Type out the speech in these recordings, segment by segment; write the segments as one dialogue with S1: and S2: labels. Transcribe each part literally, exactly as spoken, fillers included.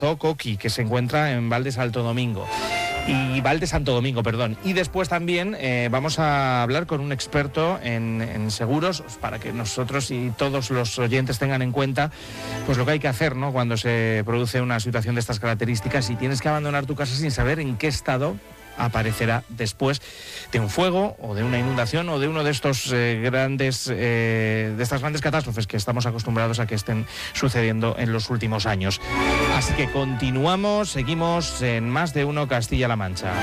S1: Coqui, que se encuentra en Val de Santo Domingo. Y Val de Santo Domingo, perdón. Y después también eh, vamos a hablar con un experto en, en seguros para que nosotros y todos los oyentes tengan en cuenta pues lo que hay que hacer, ¿no?, cuando se produce una situación de estas características y tienes que abandonar tu casa sin saber en qué estado aparecerá después de un fuego o de una inundación o de uno de estos eh, grandes eh, de estas grandes catástrofes que estamos acostumbrados a que estén sucediendo en los últimos años. Así que continuamos, seguimos en Más de Uno Castilla-La Mancha.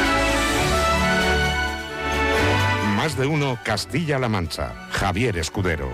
S2: Más de Uno Castilla-La Mancha. Javier Escudero.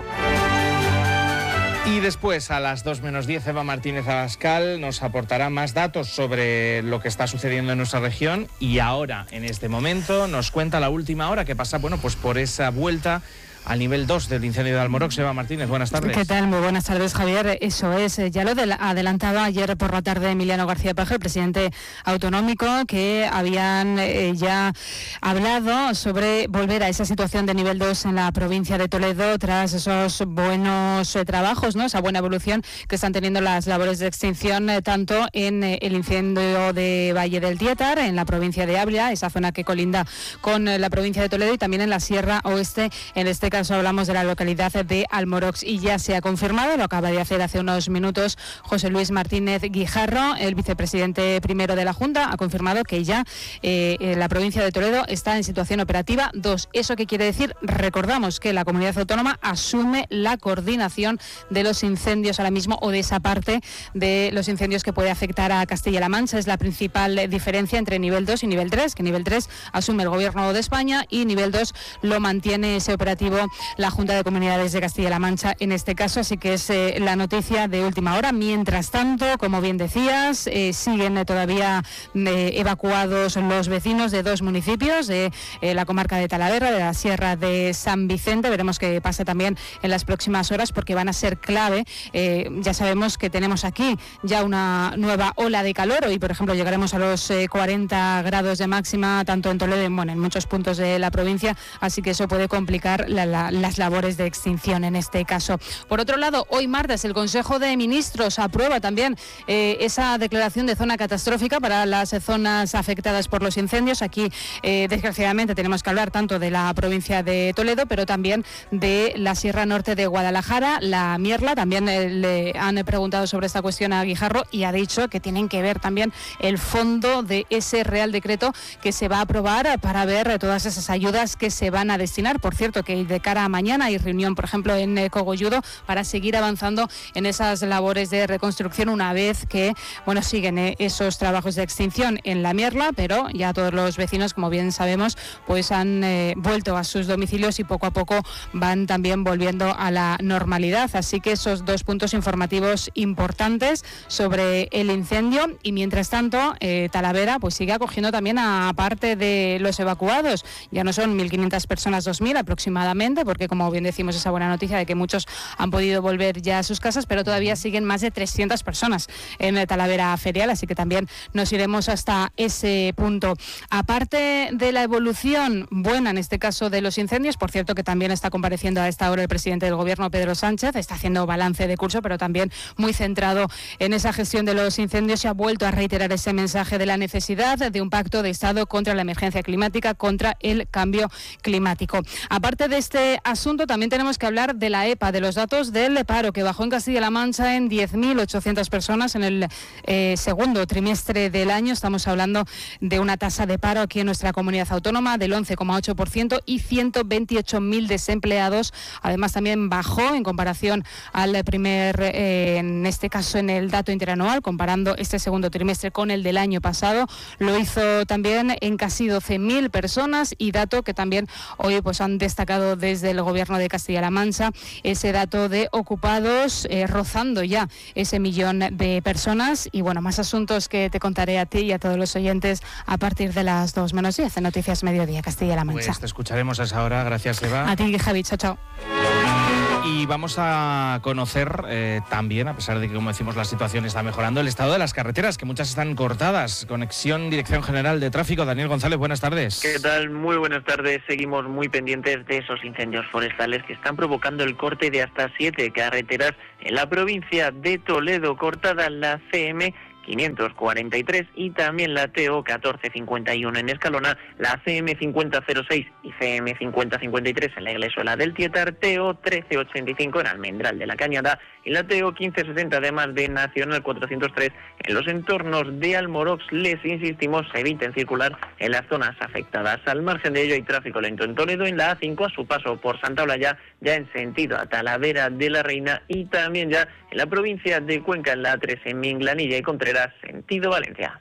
S1: Y después, a las dos menos diez, Eva Martínez Abascal nos aportará más datos sobre lo que está sucediendo en nuestra región. Y ahora, en este momento, nos cuenta la última hora que pasa, bueno, pues por esa vuelta al nivel dos del incendio de Almorox. Eva Martínez, buenas tardes.
S3: ¿Qué tal? Muy buenas tardes, Javier. Eso es, ya lo adelantaba ayer por la tarde Emiliano García Paje, el presidente autonómico, que habían eh, ya hablado sobre volver a esa situación de nivel dos en la provincia de Toledo tras esos buenos eh, trabajos, ¿no?, esa buena evolución que están teniendo las labores de extinción, eh, tanto en eh, el incendio de Valle del Tietar, en la provincia de Ávila, esa zona que colinda con eh, la provincia de Toledo, y también en la Sierra Oeste, en este caso hablamos de la localidad de Almorox. Y ya se ha confirmado, lo acaba de hacer hace unos minutos José Luis Martínez Guijarro, el vicepresidente primero de la Junta, ha confirmado que ya eh, la provincia de Toledo está en situación operativa dos. ¿Eso qué quiere decir? Recordamos que la comunidad autónoma asume la coordinación de los incendios ahora mismo, o de esa parte de los incendios que puede afectar a Castilla-La Mancha. Es la principal diferencia entre nivel dos y nivel tres, que nivel tres asume el Gobierno de España y nivel dos lo mantiene ese operativo la Junta de Comunidades de Castilla-La Mancha en este caso. Así que es eh, la noticia de última hora. Mientras tanto, como bien decías, eh, siguen eh, todavía eh, evacuados los vecinos de dos municipios de eh, la comarca de Talavera, de la Sierra de San Vicente. Veremos qué pasa también en las próximas horas, porque van a ser clave. Eh, ya sabemos que tenemos aquí ya una nueva ola de calor. Hoy, por ejemplo, llegaremos a los eh, cuarenta grados de máxima, tanto en Toledo, bueno, en muchos puntos de la provincia, así que eso puede complicar la La, las labores de extinción en este caso. Por otro lado, hoy martes el Consejo de Ministros aprueba también eh, esa declaración de zona catastrófica para las zonas afectadas por los incendios. Aquí, eh, desgraciadamente, tenemos que hablar tanto de la provincia de Toledo, pero también de la Sierra Norte de Guadalajara, la Mierla. También eh, le han preguntado sobre esta cuestión a Guijarro y ha dicho que tienen que ver también el fondo de ese Real Decreto que se va a aprobar para ver todas esas ayudas que se van a destinar. Por cierto, que de cara a mañana hay reunión, por ejemplo, en eh, Cogolludo, para seguir avanzando en esas labores de reconstrucción una vez que, bueno, siguen eh, esos trabajos de extinción en la Mierla, pero ya todos los vecinos, como bien sabemos, pues han eh, vuelto a sus domicilios y poco a poco van también volviendo a la normalidad. Así que esos dos puntos informativos importantes sobre el incendio. Y mientras tanto, eh, Talavera pues sigue acogiendo también a parte de los evacuados. Ya no son mil quinientas personas, dos mil aproximadamente, porque, como bien decimos, esa buena noticia de que muchos han podido volver ya a sus casas, pero todavía siguen más de trescientas personas en Talavera Ferial, así que también nos iremos hasta ese punto. Aparte de la evolución buena, en este caso, de los incendios, por cierto, que también está compareciendo a esta hora el presidente del Gobierno, Pedro Sánchez, está haciendo balance de curso, pero también muy centrado en esa gestión de los incendios. Se ha vuelto a reiterar ese mensaje de la necesidad de un pacto de Estado contra la emergencia climática, contra el cambio climático. Aparte de este asunto, también tenemos que hablar de la EPA, de los datos del paro, que bajó en Castilla-La Mancha en diez mil ochocientas personas en el eh, segundo trimestre del año. Estamos hablando de una tasa de paro aquí en nuestra comunidad autónoma del once coma ocho por ciento y ciento veintiocho mil desempleados. Además, también bajó en comparación al primer, eh, en este caso, en el dato interanual, comparando este segundo trimestre con el del año pasado. Lo hizo también en casi doce mil personas, y dato que también hoy pues han destacado desde el Gobierno de Castilla-La Mancha, ese dato de ocupados eh, rozando ya ese millón de personas. Y bueno, más asuntos que te contaré a ti y a todos los oyentes a partir de las dos menos diez en Noticias Mediodía Castilla-La Mancha.
S1: Pues te escucharemos a esa hora. Gracias, Eva.
S3: A ti, Javi. Chao, chao.
S1: Y vamos a conocer eh, también, a pesar de que, como decimos, la situación está mejorando, el estado de las carreteras, que muchas están cortadas. Conexión, Dirección General de Tráfico. Daniel González, buenas tardes.
S4: ¿Qué tal? Muy buenas tardes. Seguimos muy pendientes de esos incendios forestales que están provocando el corte de hasta siete carreteras en la provincia de Toledo. Cortada la C M quinientos cuarenta y tres y también la T O catorce cincuenta y uno en Escalona, la C M cincuenta cero seis y C M cincuenta cincuenta y tres en la Iglesuela del Tietar, T O trece ochenta y cinco en Almendral de la Cañada y la T O quince sesenta además de Nacional cuatrocientos tres en los entornos de Almorox. Les insistimos, eviten circular en las zonas afectadas. Al margen de ello hay tráfico lento en Toledo en la A cinco a su paso por Santa Olalla, ya en sentido a Talavera de la Reina, y también ya en la provincia de Cuenca en la A tres en Minglanilla y Contreras, sentido Valencia.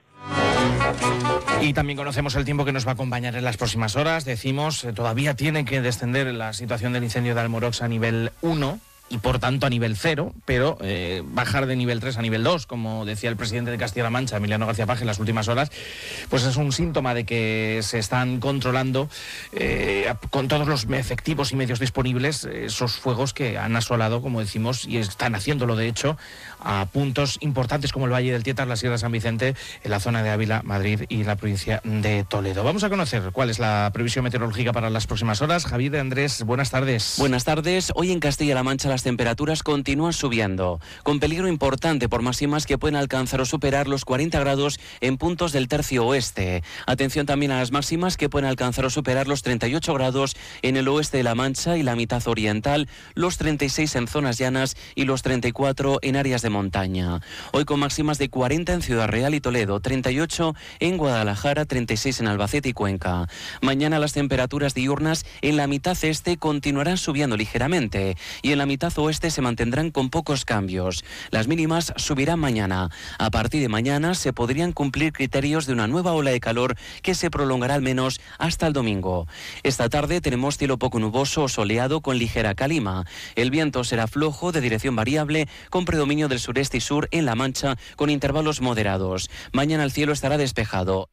S1: Y también conocemos el tiempo que nos va a acompañar en las próximas horas. Decimos, eh, todavía tiene que descender la situación del incendio de Almorox a nivel uno y por tanto a nivel cero, pero eh, bajar de nivel tres a nivel dos, como decía el presidente de Castilla-La Mancha, Emiliano García Paje, en las últimas horas, pues es un síntoma de que se están controlando eh, con todos los efectivos y medios disponibles esos fuegos que han asolado, como decimos, y están haciéndolo de hecho a puntos importantes como el Valle del Tietar, la Sierra de San Vicente, en la zona de Ávila, Madrid y la provincia de Toledo. Vamos a conocer cuál es la previsión meteorológica para las próximas horas. Javier de Andrés, buenas tardes.
S5: Buenas tardes. Hoy en Castilla-La Mancha las temperaturas continúan subiendo, con peligro importante por máximas que pueden alcanzar o superar los cuarenta grados en puntos del tercio oeste. Atención también a las máximas que pueden alcanzar o superar los treinta y ocho grados en el oeste de La Mancha y la mitad oriental, los treinta y seis en zonas llanas y los treinta y cuatro en áreas de montaña. Hoy con máximas de cuarenta en Ciudad Real y Toledo, treinta y ocho en Guadalajara, treinta y seis en Albacete y Cuenca. Mañana las temperaturas diurnas en la mitad este continuarán subiendo ligeramente y en la mitad oeste se mantendrán con pocos cambios. Las mínimas subirán mañana. A partir de mañana se podrían cumplir criterios de una nueva ola de calor que se prolongará al menos hasta el domingo. Esta tarde tenemos cielo poco nuboso o soleado con ligera calima. El viento será flojo de dirección variable con predominio del sureste y sur en La Mancha con intervalos moderados. Mañana el cielo estará despejado.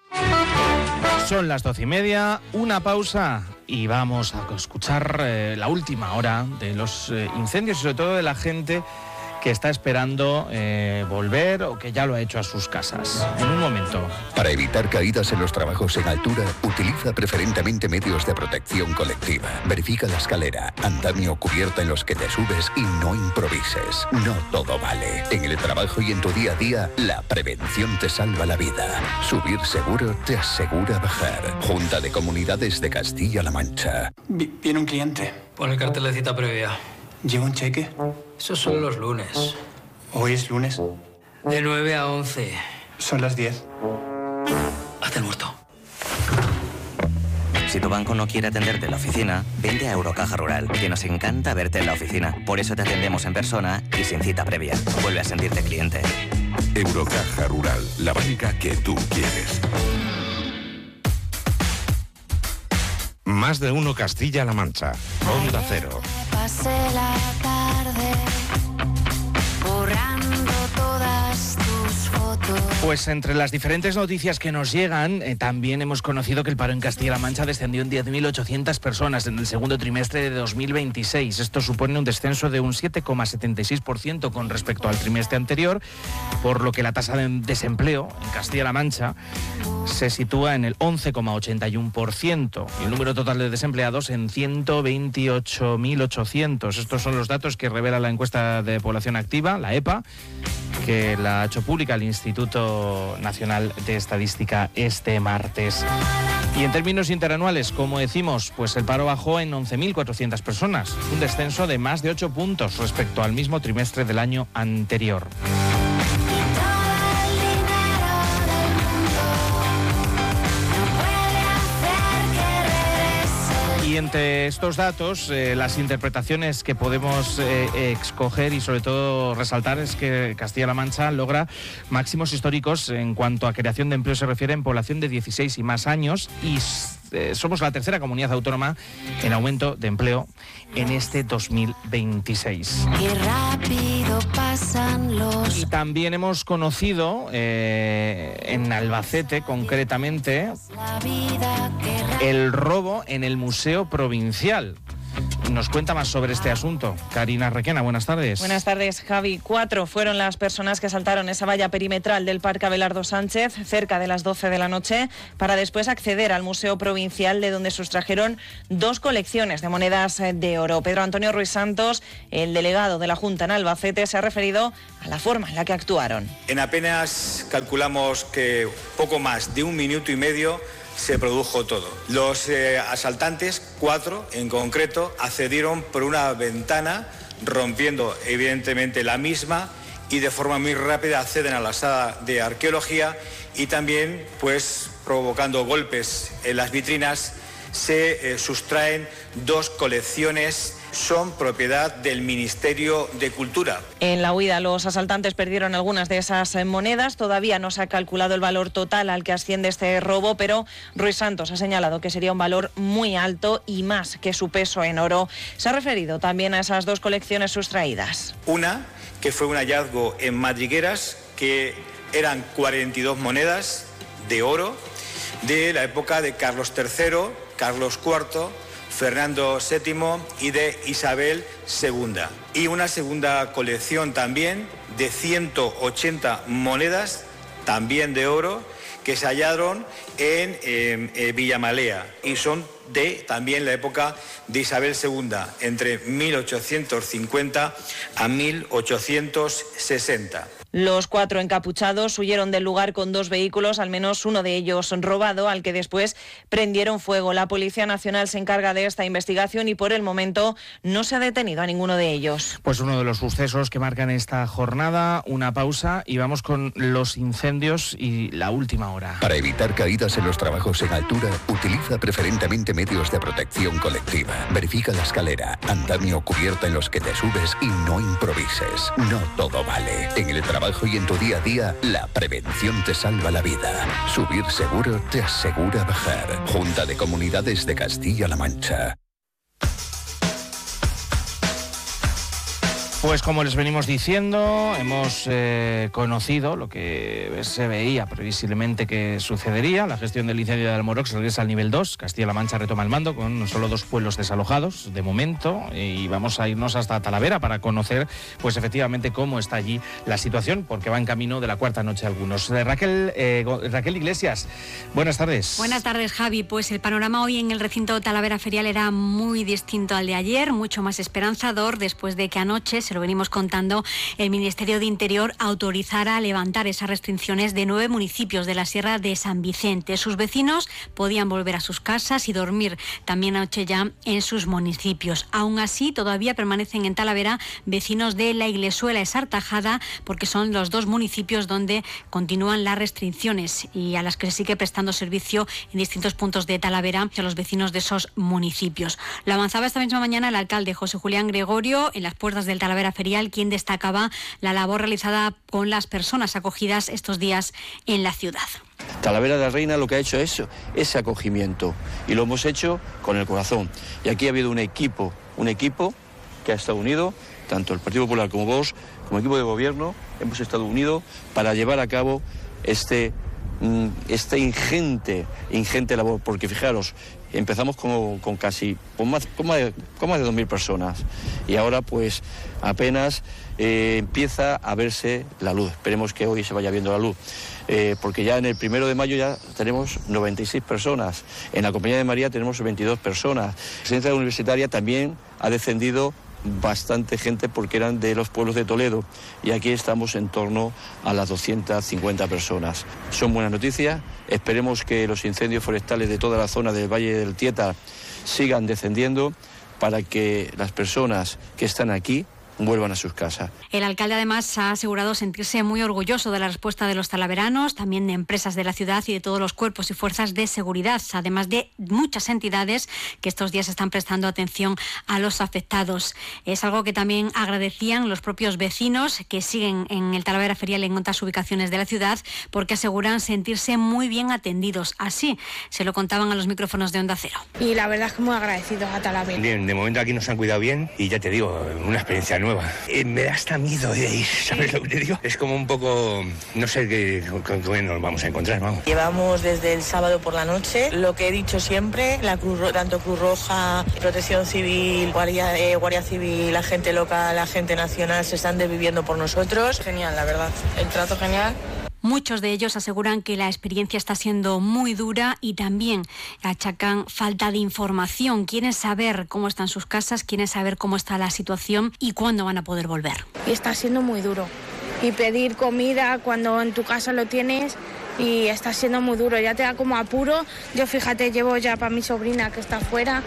S1: Son las doce y media, una pausa y vamos a escuchar eh, la última hora de los eh, incendios y sobre todo de la gente que está esperando eh, volver o que ya lo ha hecho a sus casas. En un momento.
S6: Para evitar caídas en los trabajos en altura, utiliza preferentemente medios de protección colectiva. Verifica la escalera, andamio o cubierta en los que te subes y no improvises. No todo vale. En el trabajo y en tu día a día, la prevención te salva la vida. Subir seguro te asegura bajar. Junta de Comunidades de Castilla-La Mancha.
S7: Vi- Viene un cliente.
S8: Pon el cartel de cita previa.
S7: ¿Lleva un cheque?
S8: Esos son los lunes.
S7: Hoy es lunes.
S8: De nueve a once.
S7: Son las diez.
S8: Hazte el muerto.
S9: Si tu banco no quiere atenderte en la oficina, vente a Eurocaja Rural, que nos encanta verte en la oficina. Por eso te atendemos en persona y sin cita previa. Vuelve a sentirte cliente.
S2: Eurocaja Rural, la banca que tú quieres. Más de uno Castilla-La Mancha. Onda Cero.
S10: Pasé la tarde borrando todas tus fotos.
S1: Pues entre las diferentes noticias que nos llegan, eh, también hemos conocido que el paro en Castilla-La Mancha descendió en diez mil ochocientas personas en el segundo trimestre de dos mil veintiséis. Esto supone un descenso de un siete coma setenta y seis por ciento con respecto al trimestre anterior, por lo que la tasa de desempleo en Castilla-La Mancha se sitúa en el once coma ochenta y uno por ciento y el número total de desempleados en ciento veintiocho mil ochocientos. Estos son los datos que revela la encuesta de población activa, la E P A, que la ha hecho pública el Instituto Nacional de Estadística este martes. Y en términos interanuales, como decimos, pues el paro bajó en once mil cuatrocientas personas, un descenso de más de ocho puntos respecto al mismo trimestre del año anterior. Y entre estos datos, eh, las interpretaciones que podemos eh, escoger y sobre todo resaltar es que Castilla-La Mancha logra máximos históricos en cuanto a creación de empleo se refiere en población de dieciséis y más años y eh, somos la tercera comunidad autónoma en aumento de empleo en este dos mil veintiséis.
S10: Qué rápido pasan los...
S1: Y también hemos conocido eh, en Albacete concretamente
S10: La vida que
S1: el robo en el Museo Provincial. nos cuenta más sobre este asunto. Karina Requena, buenas tardes.
S11: Buenas tardes, Javi. Cuatro fueron las personas que saltaron esa valla perimetral del Parque Abelardo Sánchez cerca de las doce de la noche para después acceder al Museo Provincial, de donde sustrajeron dos colecciones de monedas de oro. Pedro Antonio Ruiz Santos, el delegado de la Junta en Albacete, se ha referido a la forma en la que actuaron.
S12: En apenas calculamos que poco más de un minuto y medio se produjo todo. Los eh, asaltantes, cuatro en concreto, accedieron por una ventana, rompiendo evidentemente la misma, y de forma muy rápida acceden a la sala de arqueología y también, pues, provocando golpes en las vitrinas, se eh, sustraen dos colecciones. Son propiedad del Ministerio de Cultura.
S11: En la huida, los asaltantes perdieron algunas de esas monedas. Todavía no se ha calculado el valor total al que asciende este robo, pero Ruiz Santos ha señalado que sería un valor muy alto y más que su peso en oro. Se ha referido también a esas dos colecciones sustraídas.
S12: Una, que fue un hallazgo en madrigueras, que eran cuarenta y dos monedas de oro de la época de Carlos tercero, Carlos cuarto, Fernando séptimo y de Isabel segunda. Y una segunda colección también de ciento ochenta monedas, también de oro, que se hallaron en eh, eh, Villamalea y son de también la época de Isabel segunda, entre mil ochocientos cincuenta a mil ochocientos sesenta.
S11: Los cuatro encapuchados huyeron del lugar con dos vehículos, al menos uno de ellos robado, al que después prendieron fuego. La Policía Nacional se encarga de esta investigación y por el momento no se ha detenido a ninguno de ellos.
S1: Pues uno de los sucesos que marcan esta jornada, una pausa y vamos con los incendios y la última hora.
S6: Para evitar caídas en los trabajos en altura, utiliza preferentemente medios de protección colectiva. Verifica la escalera, andamio o cubierta en los que te subes y no improvises. No todo vale. En el trabajo y en tu día a día, la prevención te salva la vida. Subir seguro te asegura bajar. Junta de Comunidades de Castilla-La Mancha.
S1: Pues como les venimos diciendo, hemos eh, conocido lo que se veía previsiblemente que sucedería. La gestión del incendio de Almorox regresa al nivel dos. Castilla-La Mancha retoma el mando con solo dos pueblos desalojados de momento. Y vamos a irnos hasta Talavera para conocer, pues efectivamente, cómo está allí la situación, porque va en camino de la cuarta noche algunos. Eh, Raquel, eh, Raquel Iglesias, buenas tardes.
S13: Buenas tardes, Javi. Pues el panorama hoy en el recinto Talavera Ferial era muy distinto al de ayer, mucho más esperanzador, después de que anoche, se lo venimos contando, el Ministerio de Interior autorizara levantar esas restricciones de nueve municipios de la Sierra de San Vicente. Sus vecinos podían volver a sus casas y dormir también anoche ya en sus municipios. Aún así, todavía permanecen en Talavera vecinos de La Iglesuela y Sartajada, porque son los dos municipios donde continúan las restricciones y a las que se sigue prestando servicio en distintos puntos de Talavera a los vecinos de esos municipios. Lo avanzaba esta misma mañana el alcalde José Julián Gregorio en las puertas del Talavera Ferial, quien destacaba la labor realizada con las personas acogidas estos días en la ciudad.
S14: Talavera de la Reina lo que ha hecho es ese acogimiento y lo hemos hecho con el corazón. Y aquí ha habido un equipo, un equipo que ha estado unido, tanto el Partido Popular como vos, como equipo de gobierno, hemos estado unidos para llevar a cabo este, este ingente, ingente labor, porque fijaros, empezamos con, con casi, con más, con más de, con más de dos mil personas y ahora pues apenas eh, empieza a verse la luz. Esperemos que hoy se vaya viendo la luz, eh, porque ya en el primero de mayo ya tenemos noventa y seis personas, en la Compañía de María tenemos veintidós personas. La residencia universitaria también ha descendido bastante gente porque eran de los pueblos de Toledo y aquí estamos en torno a las doscientas cincuenta personas. Son buenas noticias, esperemos que los incendios forestales de toda la zona del Valle del Tieta sigan descendiendo para que las personas que están aquí vuelvan a sus casas.
S13: El alcalde además ha asegurado sentirse muy orgulloso de la respuesta de los talaveranos, también de empresas de la ciudad y de todos los cuerpos y fuerzas de seguridad, además de muchas entidades que estos días están prestando atención a los afectados. Es algo que también agradecían los propios vecinos que siguen en el Talavera Ferial en otras ubicaciones de la ciudad, porque aseguran sentirse muy bien atendidos. Así se lo contaban a los micrófonos de Onda Cero.
S15: Y la verdad es que muy agradecidos a Talavera.
S16: Bien, de momento aquí nos han cuidado bien y ya te digo, una experiencia
S15: Villanueva. Eh, me da hasta miedo de ir, ¿sabes lo que te digo? Es como un poco, no sé qué, con qué nos vamos a encontrar, vamos.
S16: Llevamos desde el sábado por la noche, lo que he dicho siempre, la Cruz, tanto Cruz Roja, Protección Civil, Guardia, eh, Guardia Civil, la gente local, la gente nacional, se están desviviendo por nosotros. Genial, la verdad. El trato genial.
S13: Muchos de ellos aseguran que la experiencia está siendo muy dura y también achacan falta de información. Quieren saber cómo están sus casas, quieren saber cómo está la situación y cuándo van a poder volver.
S17: Y está siendo muy duro. Y pedir comida cuando en tu casa lo tienes y está siendo muy duro. Ya te da como apuro. Yo, fíjate, llevo ya para mi sobrina que está afuera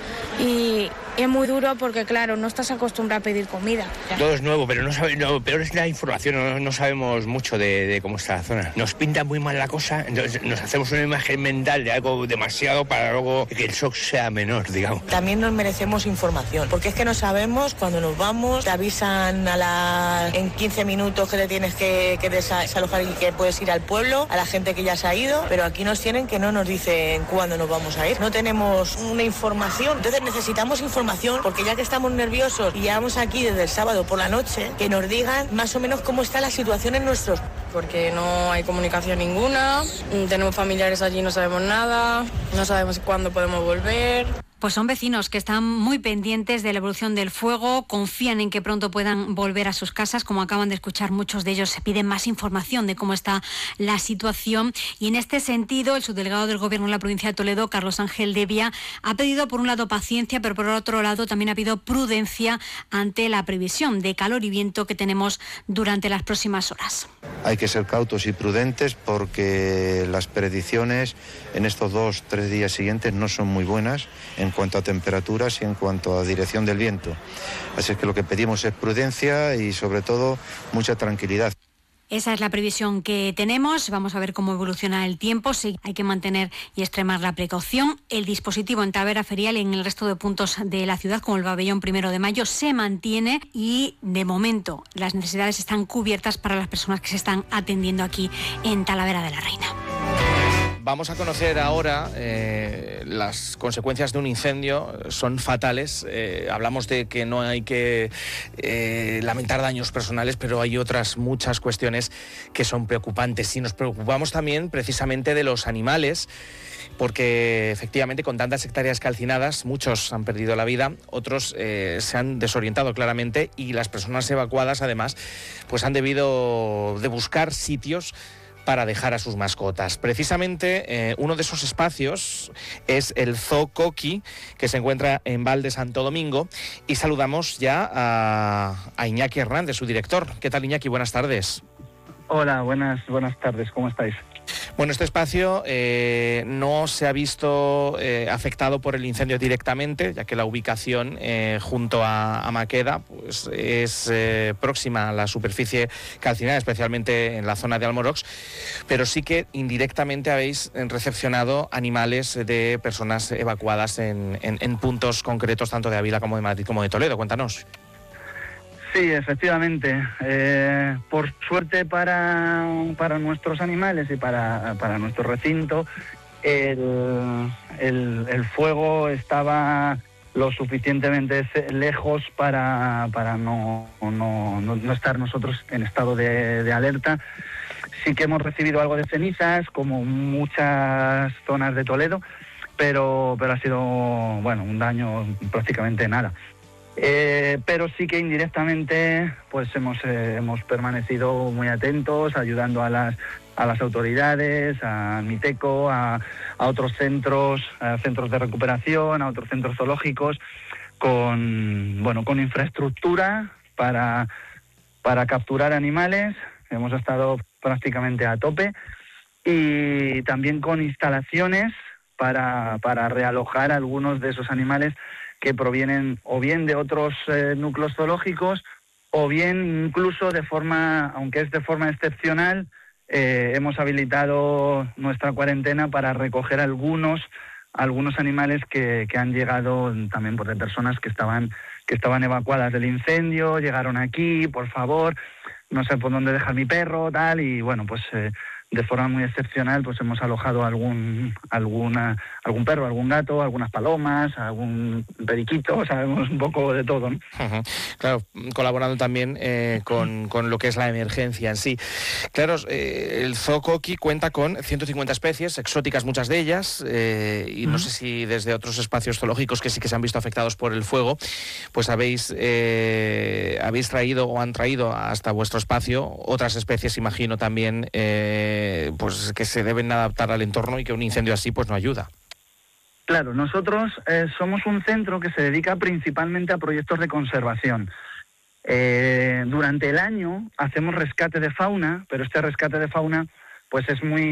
S17: y es muy duro porque, claro, no estás acostumbrado a pedir comida.
S15: Todo es nuevo, pero no sabe, no, peor es la información, no, no sabemos mucho de, de cómo está la zona. Nos pinta muy mal la cosa, entonces nos hacemos una imagen mental de algo demasiado para luego que el shock sea menor, digamos.
S16: También nos merecemos información, porque es que no sabemos cuando nos vamos, te avisan a la, en quince minutos que te tienes que, que desalojar y que puedes ir al pueblo, a la gente que ya se ha ido, pero aquí nos tienen que no nos dicen cuándo nos vamos a ir. No tenemos una información, entonces necesitamos información. Porque ya que estamos nerviosos y llevamos aquí desde el sábado por la noche, que nos digan más o menos cómo está la situación en nuestros...
S18: Porque no hay comunicación ninguna, tenemos familiares allí, no sabemos nada, no sabemos cuándo podemos volver.
S13: Pues son vecinos que están muy pendientes de la evolución del fuego, confían en que pronto puedan volver a sus casas. Como acaban de escuchar, muchos de ellos se piden más información de cómo está la situación. Y en este sentido, el subdelegado del Gobierno en la provincia de Toledo, Carlos Ángel Devia, ha pedido por un lado paciencia, pero por otro lado también ha pedido prudencia ante la previsión de calor y viento que tenemos durante las próximas horas.
S19: Hay que ser cautos y prudentes porque las predicciones en estos dos, tres días siguientes no son muy buenas en cuanto a temperaturas y en cuanto a dirección del viento. Así es que lo que pedimos es prudencia y sobre todo mucha tranquilidad.
S13: Esa es la previsión que tenemos. Vamos a ver cómo evoluciona el tiempo. Sí, hay que mantener y extremar la precaución. El dispositivo en Talavera Ferial y en el resto de puntos de la ciudad, como el pabellón Primero de Mayo, se mantiene y de momento las necesidades están cubiertas para las personas que se están atendiendo aquí en Talavera de la Reina.
S1: Vamos a conocer ahora eh, las consecuencias de un incendio. Son fatales. Eh, hablamos de que no hay que eh, lamentar daños personales, pero hay otras muchas cuestiones que son preocupantes. Y nos preocupamos también precisamente de los animales, porque efectivamente con tantas hectáreas calcinadas, muchos han perdido la vida, otros eh, se han desorientado claramente y las personas evacuadas además pues han debido de buscar sitios para dejar a sus mascotas. Precisamente eh, uno de esos espacios es el Zoo Coqui, que se encuentra en Val de Santo Domingo, y saludamos ya a, a Iñaki Hernández, su director. ¿Qué tal, Iñaki? Buenas tardes.
S20: Hola, buenas, buenas tardes, ¿cómo estáis?
S1: Bueno, este espacio eh, no se ha visto eh, afectado por el incendio directamente, ya que la ubicación eh, junto a, a Maqueda pues, es eh, próxima a la superficie calcinada, especialmente en la zona de Almorox, pero sí que indirectamente habéis recepcionado animales de personas evacuadas en, en, en puntos concretos, tanto de Ávila como de Madrid como de Toledo. Cuéntanos.
S20: Sí, efectivamente. Eh, por suerte para, para nuestros animales y para, para nuestro recinto, el, el, el fuego estaba lo suficientemente lejos para, para no, no, no, no estar nosotros en estado de, de alerta. Sí que hemos recibido algo de cenizas, como muchas zonas de Toledo, pero, pero ha sido bueno un daño prácticamente nada. Eh, pero sí que indirectamente pues hemos eh, hemos permanecido muy atentos, ayudando a las a las autoridades, a Miteco, a, a otros centros, a centros de recuperación, a otros centros zoológicos, con bueno con infraestructura para para capturar animales. Hemos estado prácticamente a tope, y también con instalaciones para para realojar algunos de esos animales que provienen o bien de otros eh, núcleos zoológicos o bien incluso de forma, aunque es de forma excepcional, eh, hemos habilitado nuestra cuarentena para recoger algunos algunos animales que, que han llegado también por de personas que estaban que estaban evacuadas del incendio, llegaron aquí, por favor, no sé por dónde dejar mi perro, tal, y bueno, pues eh, de forma muy excepcional, pues hemos alojado algún alguna algún perro, algún gato, algunas palomas, algún periquito, sabemos un poco de todo, ¿no?
S1: Uh-huh. Claro, colaborando también eh, con, con lo que es la emergencia en sí. Claro, eh, el Zoo Coqui cuenta con ciento cincuenta especies, exóticas muchas de ellas, eh, y uh-huh. no sé si desde otros espacios zoológicos que sí que se han visto afectados por el fuego, pues habéis, eh, habéis traído o han traído hasta vuestro espacio otras especies, imagino también, eh, pues que se deben adaptar al entorno y que un incendio así pues no ayuda.
S20: Claro, nosotros eh, somos un centro que se dedica principalmente a proyectos de conservación. Eh, durante el año hacemos rescate de fauna, pero este rescate de fauna pues es muy